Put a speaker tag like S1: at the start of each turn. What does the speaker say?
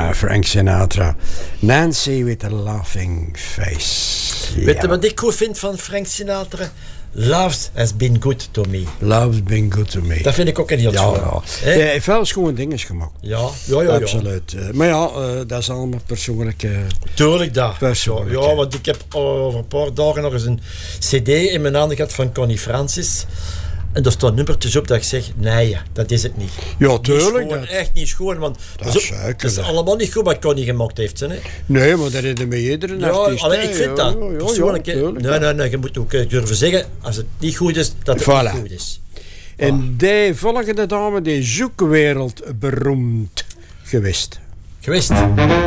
S1: Frank Sinatra. Nancy with a laughing face.
S2: Weet je wat ik goed vind van Frank Sinatra? Love has been good to me.
S1: Love's been good to me.
S2: Dat vind ik ook een heel schoon.
S1: Ja. Hij heeft wel eens gewoon dingen gemaakt.
S2: Ja.
S1: Absoluut. Maar ja, dat is allemaal persoonlijke...
S2: Tuurlijk dat.
S1: Persoonlijk,
S2: ja, want ik heb over een paar dagen nog eens een cd in mijn handen gehad van Connie Francis. En daar staan nummertjes op dat ik zeg, nee, dat is het niet.
S1: Ja, tuurlijk.
S2: Niet schoon, echt niet schoon, want
S1: dat is
S2: allemaal niet goed wat Connie gemaakt heeft. Hè?
S1: Nee, maar dat is met iedere artiest.
S2: Ja, ik vind dat. Persoonlijk, nee, je moet ook durven zeggen, als het niet goed is, dat het niet goed is.
S1: En die volgende dame, die is ook wereldberoemd geweest.